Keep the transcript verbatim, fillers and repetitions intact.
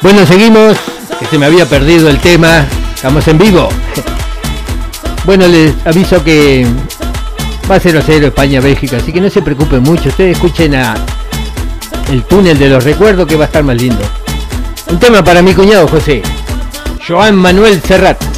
Bueno, seguimos, que se me había perdido el tema, estamos en vivo. Bueno, les aviso que va a cero a cero España-Bélgica, así que no se preocupen mucho, ustedes escuchen a el túnel de los recuerdos que va a estar más lindo. Un tema para mi cuñado José, Joan Manuel Serrat.